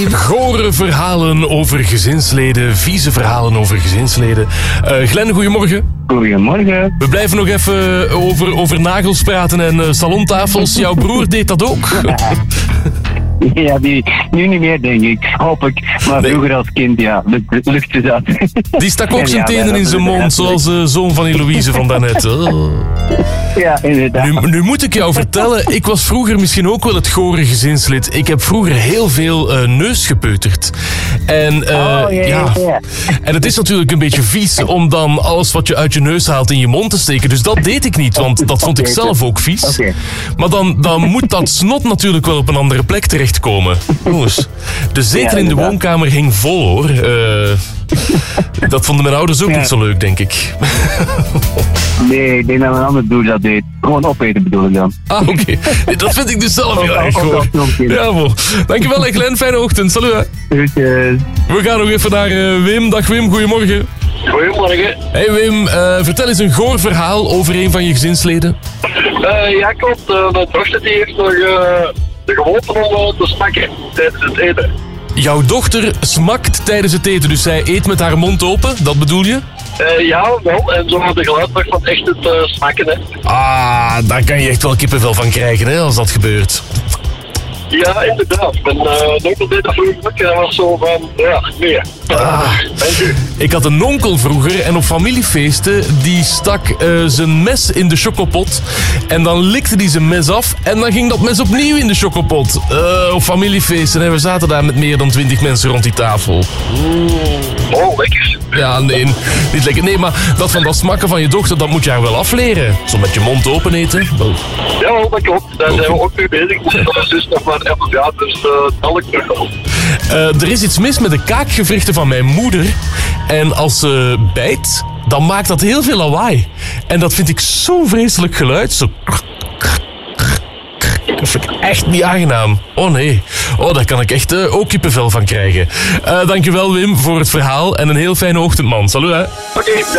Gore verhalen over gezinsleden, vieze verhalen over gezinsleden. Glenn, goedemorgen. Goedemorgen. We blijven nog even over nagels praten en salontafels. Jouw broer deed dat ook. Ja, nu niet meer, denk ik. Hoop ik. Maar vroeger als kind, ja, lukte dat. Die stak ook zijn tenen in zijn mond, zoals de zoon van Eloïse van daarnet. Oh. Ja, inderdaad. Nu moet ik jou vertellen, ik was vroeger misschien ook wel het gore gezinslid. Ik heb vroeger heel veel neus gepeuterd. En, ja. En het is natuurlijk een beetje vies om dan alles wat je uit je neus haalt in je mond te steken. Dus dat deed ik niet, want dat vond ik zelf ook vies. Okay. Maar dan moet dat snot natuurlijk wel op een andere plek terechtkomen. Jongens, de zetel in de woonkamer hing vol, hoor. Dat vonden mijn ouders ook niet zo leuk, denk ik. Nee, ik denk dat een ander broer dat deed. Gewoon opeten bedoel ik dan. Ah, oké. Nee, dat vind ik dus zelf heel erg hoor. Ja, bon. Dankjewel, Glenn. Fijne ochtend. Salut. Groetjes. We gaan nog even naar Wim. Dag Wim, goedemorgen. Goedemorgen. Hey Wim, vertel eens een goor verhaal over een van je gezinsleden. Ja, klopt. Mijn dochter die heeft nog de gewoonte om te smakken tijdens het eten. Jouw dochter smakt tijdens het eten, dus zij eet met haar mond open, dat bedoel je? Ja, wel. En zo had de geluid nog van echt het smakken, hè. Ah, daar kan je echt wel kippenvel van krijgen, hè, als dat gebeurt. Ja, inderdaad. Mijn dochter deed dat vroeger ook. En dat was zo van, ja, nee. Dank u. Ik had een onkel vroeger en op familiefeesten die stak zijn mes in de chocopot en dan likte hij zijn mes af en dan ging dat mes opnieuw in de chocopot. Op familiefeesten en we zaten daar met meer dan 20 mensen rond die tafel. Oh, lekker. Ja, nee, niet lekker. Nee, maar dat van dat smakken van je dochter, dat moet je haar wel afleren. Zo met je mond open eten. Wel. Ja, dat klopt. Daar zijn we ook mee bezig. Dat is dus nog maar 11 jaar, dus dat lukt terug wel. Er is iets mis met de kaakgewrichten van mijn moeder. En als ze bijt, dan maakt dat heel veel lawaai. En dat vind ik zo'n vreselijk geluid. Zo... Dat vind ik echt niet aangenaam. Oh nee. Oh, daar kan ik echt ook kippenvel van krijgen. Dankjewel Wim voor het verhaal en een heel fijne ochtend, man. Salut hè. Oké.